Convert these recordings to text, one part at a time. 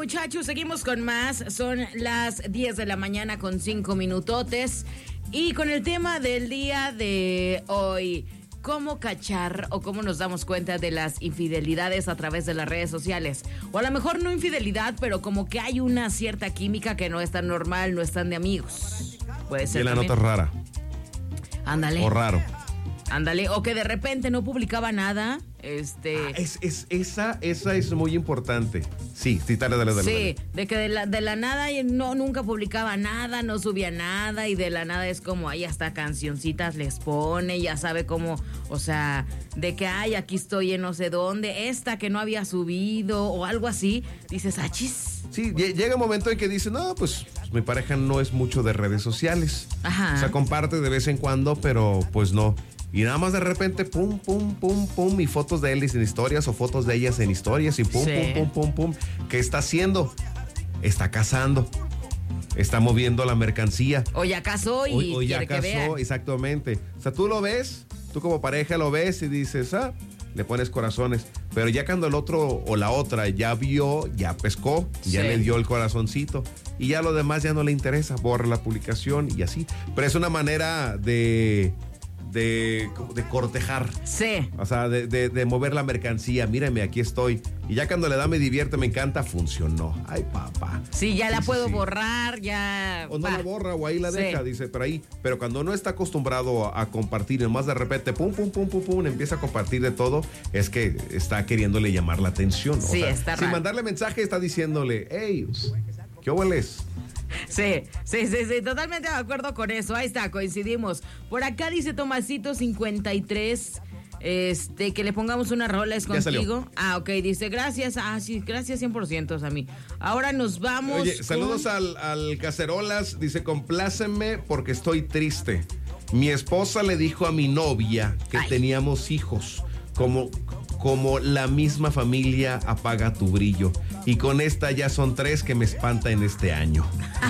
muchachos, seguimos con más. Son las 10 de la mañana con 5 minutotes. Y con el tema del día de hoy, ¿cómo cachar o cómo nos damos cuenta de las infidelidades a través de las redes sociales? O a lo mejor no infidelidad, pero como que hay una cierta química que no es tan normal, no es tan de amigos. Puede ser. Y la también. nota rara. Ándale. O raro. Ándale, o que de repente no publicaba nada. Esa es muy importante. Sí, dale. Sí, de que de la nada nunca publicaba nada, no subía nada, y de la nada es como, ahí hasta cancioncitas les pone, ya sabe cómo, o sea, de que, ay, aquí estoy en no sé dónde, esta que no había subido, o algo así, dices, achis. Sí, llega un momento en que dice, no, pues mi pareja no es mucho de redes sociales. Ajá. O sea, comparte de vez en cuando, pero pues no. Y nada más de repente, pum, y fotos de él en historias o fotos de ellas en historias y pum. ¿Qué está haciendo? Está casando. Está moviendo la mercancía. O ya casó y o ya quiere que vea. casó, exactamente. O sea, tú lo ves, tú como pareja lo ves y dices, le pones corazones. Pero ya cuando el otro o la otra ya vio, ya pescó, ya le dio el corazoncito. Y ya lo demás ya no le interesa, borra la publicación y así. Pero es una manera de cortejar. Sí. O sea, de mover la mercancía. Mírame, aquí estoy. Y ya cuando le da me divierte, me encanta, funcionó. Ay, papá. Sí, ya la puedo borrar, ya. O no la borra o ahí la deja, dice, pero ahí. Pero cuando no está acostumbrado a compartir, y más de repente, pum, empieza a compartir de todo, es que está queriéndole llamar la atención. Sí, o sea, está sin raro. mandarle mensaje, está diciéndole, hey, ¿qué hueles? Sí, totalmente de acuerdo con eso. Ahí está, coincidimos. Por acá dice Tomasito53, que le pongamos una rola, es contigo. Ok, dice, gracias. Sí, gracias 100%, a mí. Ahora nos vamos. Oye, saludos al Cacerolas, dice, complácenme porque estoy triste. Mi esposa le dijo a mi novia que teníamos hijos, como la misma familia apaga tu brillo. Y con esta ya son 3 que me espanta en este año.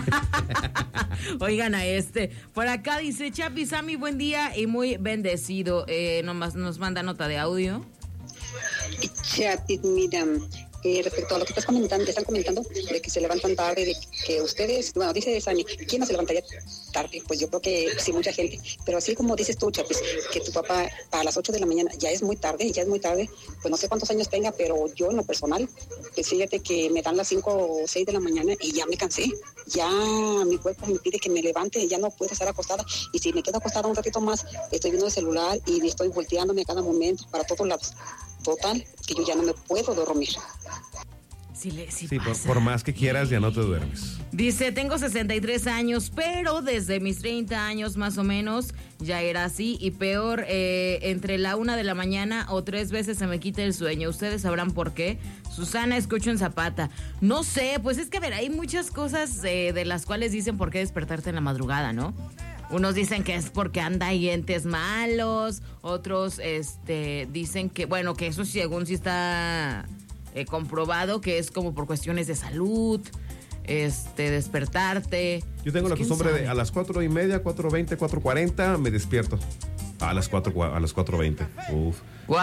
Oigan por acá dice, Chapi, Sammy, buen día y muy bendecido. Nomás nos manda nota de audio. Chapi, mira, respecto a lo que están comentando de que se levantan tarde, de que ustedes, bueno, dice Sammy, ¿quién no se levantaría tarde? Pues yo creo que sí, mucha gente, pero así como dices tú, Chapis, que tu papá a las 8 de la mañana ya es muy tarde, pues no sé cuántos años tenga, pero yo en lo personal, pues fíjate que me dan las 5 o 6 de la mañana y ya me cansé, ya mi cuerpo me pide que me levante, ya no puedo estar acostada, y si me quedo acostada un ratito más, estoy viendo el celular y estoy volteándome a cada momento para todos lados. Total, que yo ya no me puedo dormir. Sí, por más que quieras, ya no te duermes. Dice, tengo 63 años, pero desde mis 30 años más o menos ya era así, y peor, entre la 1 de la mañana o 3 veces se me quita el sueño. Ustedes sabrán por qué. Susana, escucho en Zapata. No sé, pues es que a ver, hay muchas cosas de las cuales dicen por qué despertarte en la madrugada, ¿no? Unos dicen que es porque anda ahí entes malos, otros dicen que, bueno, que eso según sí está comprobado, que es como por cuestiones de salud, despertarte. Yo tengo la costumbre de a las 4:30, 4:20, 4:40 me despierto. A las 4:20. Uf.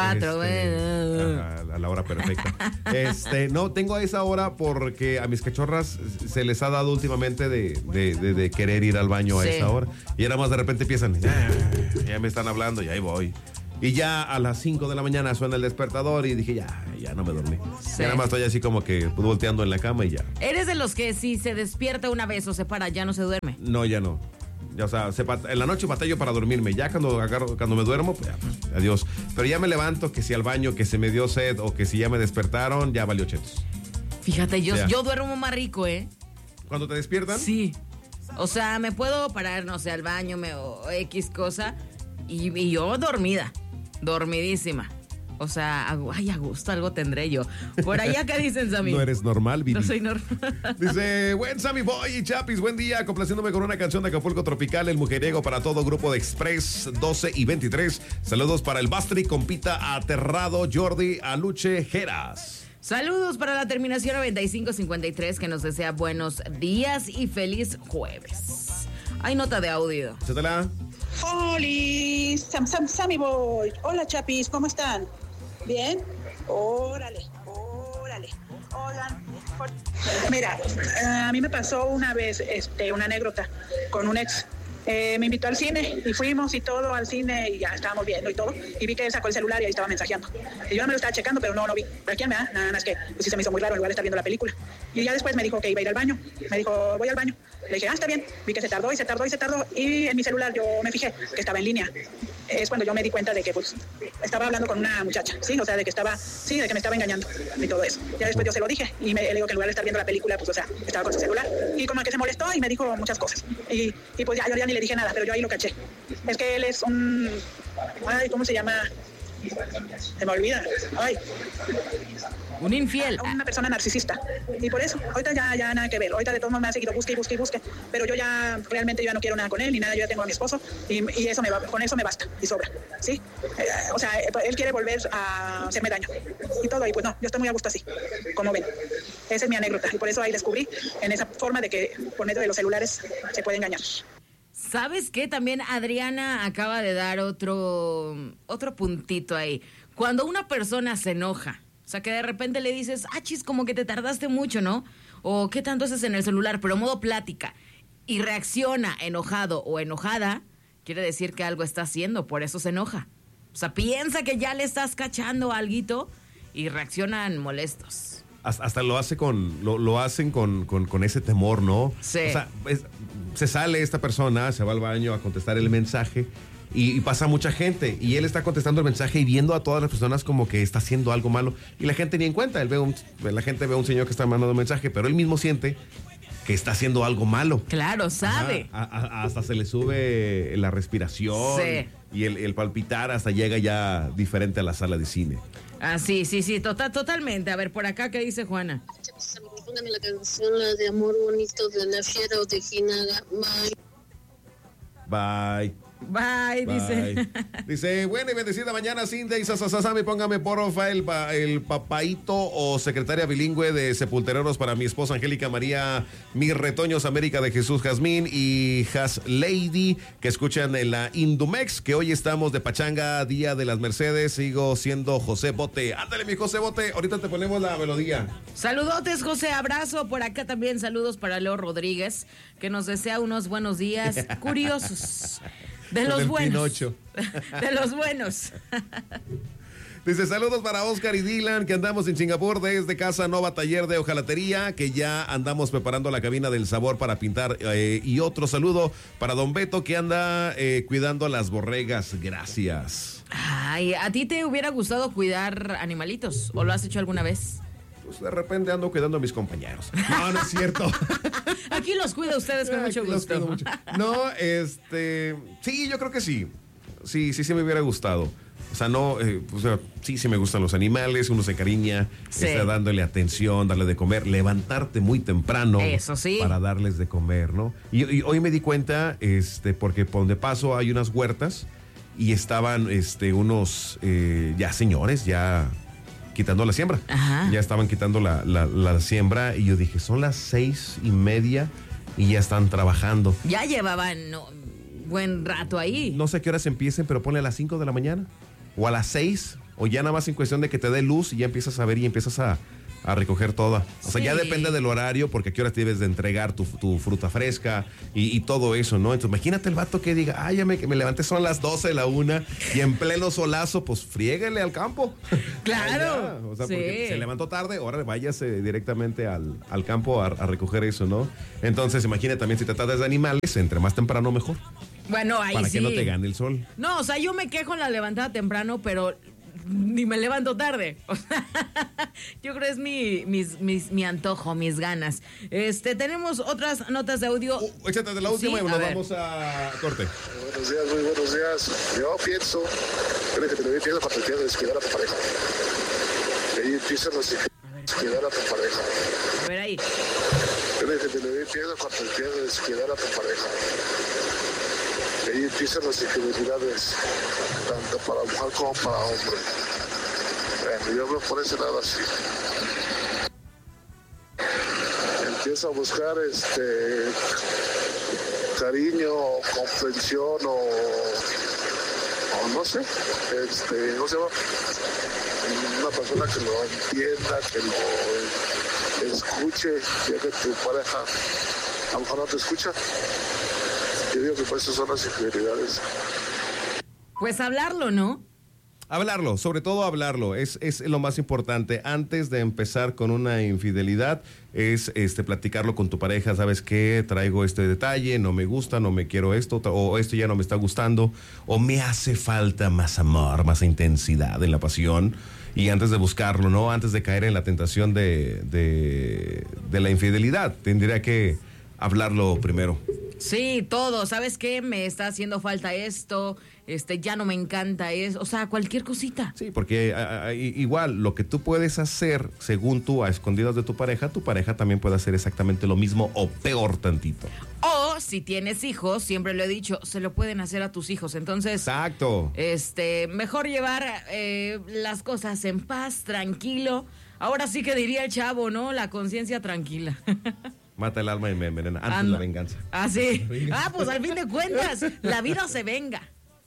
4:20. A la hora perfecta. No, tengo a esa hora porque a mis cachorras se les ha dado últimamente de querer ir al baño a esa hora. Y ahora más de repente empiezan, ya me están hablando y ahí voy. Y ya a las 5 de la mañana suena el despertador y dije, ya no me dormí. Sí. Ya nada más estoy así como que volteando en la cama y ya. ¿Eres de los que si se despierta una vez o se para, ya no se duerme? No, ya no. Ya, o sea, en la noche batallo para dormirme. Ya cuando me duermo, pues, adiós. Pero ya me levanto, que si al baño, que se me dio sed o que si ya me despertaron, ya valió chetos. Fíjate, yo duermo más rico, ¿eh? ¿Cuando te despiertan? Sí. O sea, me puedo parar, no sé, al baño o X cosa y yo dormidísima. O sea, a gusto algo tendré yo. Por allá, ¿qué dicen, Sammy? No eres normal, Vivi. No soy normal. Dice, buen Sammy Boy y Chapis, buen día, complaciéndome con una canción de Acapulco Tropical, El Mujeriego para todo grupo de Express 12 y 23. Saludos para el Bastri, compita Aterrado, Jordi, Aluche, Geras. Saludos para la terminación 9553 que nos desea buenos días y feliz jueves. Hay nota de audio. Échatela. ¡Holi! Sammy Boy. Hola, Chapis, ¿cómo están? ¿Bien? Órale. Oigan, Mira, a mí me pasó una vez una anécdota con un ex. Me invitó al cine y fuimos y todo al cine y ya estábamos viendo y todo, y vi que él sacó el celular y ahí estaba mensajeando. Y yo me lo estaba checando, pero no vi. ¿Pero quién me da? Nada más que pues sí se me hizo muy raro en lugar de estar viendo la película. Y ya después me dijo que iba a ir al baño. Me dijo, voy al baño. Le dije, está bien. Vi que se tardó y en mi celular yo me fijé que estaba en línea. Es cuando yo me di cuenta de que pues estaba hablando con una muchacha, ¿sí? O sea, de que me estaba engañando y todo eso. Ya después yo se lo dije y le digo que en lugar de estar viendo la película, pues o sea, estaba con su celular. Y como que se molestó y me dijo muchas cosas. Y pues yo ya ni le dije nada, pero yo ahí lo caché. Es que él es un... Ay, ¿cómo se llama? Se me olvida. Ay. Un infiel. Una persona narcisista. Y por eso, ahorita ya nada que ver. Ahorita de todos modos me ha seguido busque. Pero yo ya realmente no quiero nada con él ni nada. Yo ya tengo a mi esposo y eso con eso me basta y sobra. ¿Sí? O sea, él quiere volver a hacerme daño y todo. Y pues no, yo estoy muy a gusto así. Como ven. Esa es mi anécdota. Y por eso ahí descubrí en esa forma de que por medio de los celulares se puede engañar. ¿Sabes qué? También Adriana acaba de dar otro puntito ahí. Cuando una persona se enoja, o sea, que de repente le dices, chis, como que te tardaste mucho, ¿no? O ¿qué tanto haces en el celular? Pero modo plática. Y reacciona enojado o enojada, quiere decir que algo está haciendo, por eso se enoja. O sea, piensa que ya le estás cachando alguito y reaccionan molestos. Hasta lo hacen con ese temor, ¿no? Sí. O sea, se sale esta persona, se va al baño a contestar el mensaje y pasa mucha gente y él está contestando el mensaje y viendo a todas las personas como que está haciendo algo malo y la gente ni en cuenta. La gente ve a un señor que está mandando un mensaje, pero él mismo siente que está haciendo algo malo. Claro, sabe. Hasta se le sube la respiración, sí. Y el palpitar hasta llega ya diferente a la sala de cine. Sí, totalmente. A ver, por acá, ¿qué dice Juana? Póngame la canción, la de Amor Bonito de La Fiera o de Jinaga. Bye. Bye, dice. Dice, buena y bendecida mañana, Cintia y Sasasasami, póngame porfa el papaíto o secretaria bilingüe de Sepultureros para mi esposa Angélica María, mis retoños América de Jesús Jazmín y Has Lady, que escuchan en la Indumex, que hoy estamos de pachanga, Día de las Mercedes, sigo siendo José Bote. Ándale, mi José Bote, ahorita te ponemos la melodía. Saludotes, José, abrazo. Por acá también saludos para Leo Rodríguez, que nos desea unos buenos días curiosos. De los buenos. De los buenos. Dice, saludos para Oscar y Dylan, que andamos en Singapur desde Casa Nova Taller de Hojalatería, que ya andamos preparando la cabina del sabor para pintar. Y otro saludo para Don Beto, que anda cuidando a las borregas. Gracias. Ay, ¿a ti te hubiera gustado cuidar animalitos? ¿O lo has hecho alguna vez? Pues de repente ando cuidando a mis compañeros. No es cierto. Aquí los cuida ustedes con mucho gusto. Mucho. No, sí, yo creo que sí. Sí me hubiera gustado. O sea, no, sí me gustan los animales, uno se encariña, sí. Está dándole atención, darle de comer, levantarte muy temprano. Eso sí. Para darles de comer, ¿no? Y hoy me di cuenta, porque por donde paso hay unas huertas y estaban, unos, ya señores, ya quitando la siembra. Ajá. Ya estaban quitando la siembra y yo dije, son las 6:30 y ya están trabajando. Ya llevaban buen rato ahí. No sé a qué horas empiecen, pero ponle a las 5 de la mañana o a las 6 o ya nada más en cuestión de que te dé luz y ya empiezas a ver y empiezas a recoger toda. O sea, ya depende del horario porque a qué horas debes de entregar tu fruta fresca y todo eso, ¿no? Entonces, imagínate el vato que diga, ya me levanté, son las 12 de la 1 y en pleno solazo, pues friéguele al campo. Claro. O sea, porque se levantó tarde, ahora váyase directamente al campo a recoger eso, ¿no? Entonces, imagínate también si te tratas de animales, entre más temprano mejor. Bueno, ahí para sí. que no te gane el sol. No, o sea, yo me quejo en la levantada temprano, pero ni me levanto tarde. O sea, yo creo es mi antojo, mis ganas. Tenemos otras notas de audio. Échate de la última y nos vamos a corte. Buenos días, muy buenos días. Yo pienso que te lo pienso cuando empiezas a descuidar a tu pareja. Ahí empiezan a descuidar a tu pareja. A ver ahí. Te lo pienso cuando empiezas a descuidar a tu pareja. Ahí empiezan las infidelidades, tanto para mujer como para hombre. Bueno, yo veo por ese lado así. Empieza a buscar cariño, comprensión o no sé, ¿cómo se llama? Una persona que lo entienda, que escuche, ya que tu pareja a lo mejor no te escucha. Yo digo que pues esas son las infidelidades. Pues hablarlo, ¿no? Hablarlo, sobre todo hablarlo, es lo más importante. Antes de empezar con una infidelidad, es platicarlo con tu pareja. ¿Sabes qué? Traigo este detalle, no me gusta, no me quiero esto, o esto ya no me está gustando, o me hace falta más amor, más intensidad en la pasión. Y antes de buscarlo, ¿no? Antes de caer en la tentación de la infidelidad, tendría que hablarlo primero. Sí, todo. ¿Sabes qué? Me está haciendo falta esto, ya no me encanta eso, o sea, cualquier cosita. Sí, porque igual lo que tú puedes hacer, según tú, a escondidas de tu pareja también puede hacer exactamente lo mismo o peor tantito. O si tienes hijos, siempre lo he dicho, se lo pueden hacer a tus hijos. Entonces, exacto. Mejor llevar las cosas en paz, tranquilo. Ahora sí que diría el chavo, ¿no? La conciencia tranquila. Mata el alma y me envenena. Antes la venganza. Ah, sí. Pues al fin de cuentas, la vida se venga.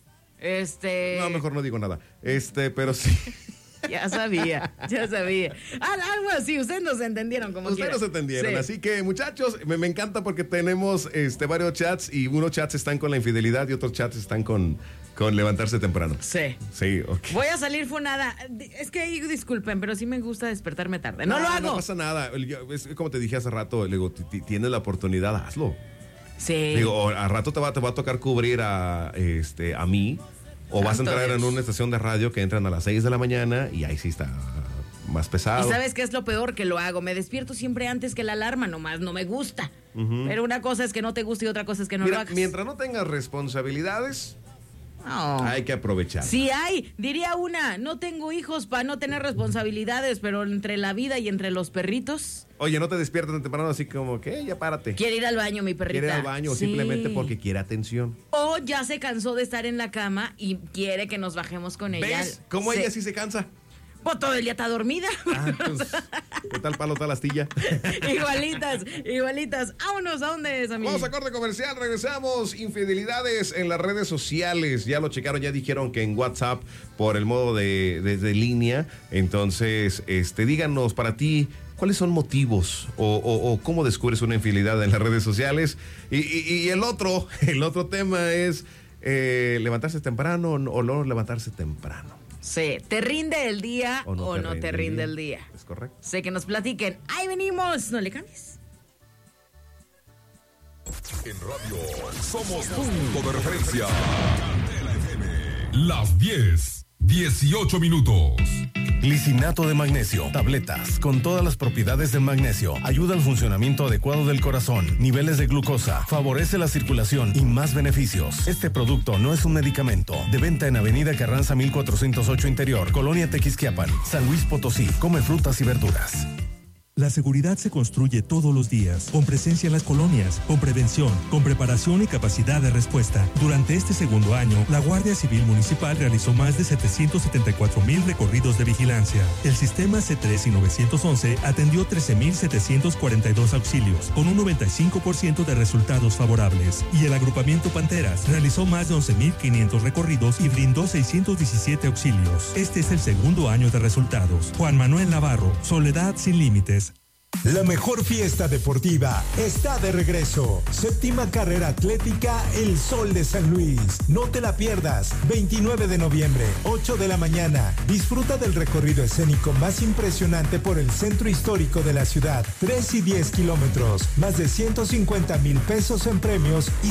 No, mejor no digo nada. Pero sí. Ya sabía. Algo así, ustedes nos entendieron como ustedes quieran. nos entendieron, sí. Así que muchachos, me encanta porque tenemos varios chats y unos chats están con la infidelidad y otros chats están con levantarse temprano. Sí. Sí, ok. Voy a salir funada. Es que disculpen, pero sí me gusta despertarme tarde. No lo hago. No pasa nada. Es como te dije hace rato, le digo, tienes la oportunidad, hazlo. Sí. Digo, a rato te va a tocar cubrir a mí. O vas a entrar en una estación de radio que entran a las 6 de la mañana y ahí sí está más pesado. ¿Y sabes qué es lo peor? Que lo hago. Me despierto siempre antes que la alarma, nomás no me gusta. Uh-huh. Pero una cosa es que no te guste y otra cosa es que no lo hagas. Mientras no tengas responsabilidades, hay que aprovechar. Sí hay. Diría una, no tengo hijos para no tener responsabilidades, pero entre la vida y entre los perritos... Oye, no te despiertas tan temprano así como que ya párate. Quiere ir al baño, mi perrita. Quiere ir al baño sí. Simplemente porque quiere atención. O ya se cansó de estar en la cama y quiere que nos bajemos con ella. ¿Ves? ¿Cómo ella sí se cansa? Pues todo el día está dormida. Pues, ¿qué tal palo, tal astilla? Igualitas. Vámonos, ¿a dónde es, amigo? Vamos a corte comercial, regresamos. Infidelidades en las redes sociales. Ya lo checaron, ya dijeron que en WhatsApp por el modo de línea. Entonces, díganos para ti, ¿cuáles son motivos o cómo descubres una infidelidad en las redes sociales? Y el otro tema es levantarse temprano o no levantarse temprano. Sí, ¿te rinde el día o no te rinde el día? Es correcto. Sé que nos platiquen. ¡Ahí venimos! No le cambies. En radio somos punto de referencia. Las 10:18 minutos. Glicinato de magnesio, tabletas con todas las propiedades del magnesio, ayuda al funcionamiento adecuado del corazón, niveles de glucosa, favorece la circulación y más beneficios. Este producto no es un medicamento. De venta en Avenida Carranza 1408 Interior, Colonia Tequisquiapan, San Luis Potosí. Come frutas y verduras. La seguridad se construye todos los días, con presencia en las colonias, con prevención, con preparación y capacidad de respuesta. Durante este segundo año, la Guardia Civil Municipal realizó más de 774,000 recorridos de vigilancia. El sistema C3 y 911 atendió 13,742 auxilios, con un 95% de resultados favorables. Y el agrupamiento Panteras realizó más de 11,500 recorridos y brindó 617 auxilios. Este es el segundo año de resultados. Juan Manuel Navarro, Soledad sin límites. La mejor fiesta deportiva está de regreso. Séptima carrera atlética El Sol de San Luis. No te la pierdas. 29 de noviembre, 8 de la mañana. Disfruta del recorrido escénico más impresionante por el centro histórico de la ciudad. 3 y 10 kilómetros. Más de 150,000 pesos en premios y